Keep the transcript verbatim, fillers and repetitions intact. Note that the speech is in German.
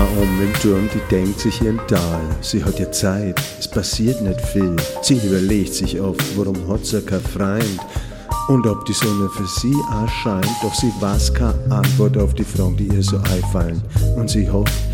um im Turm, die denkt sich ihren Tal. Sie hat ja Zeit, es passiert nicht viel. Sie überlegt sich oft, warum hat sie kein Freund und ob die Sonne für sie erscheint. Doch sie weiß keine Antwort auf die Fragen, die ihr so einfallen. Und sie hofft,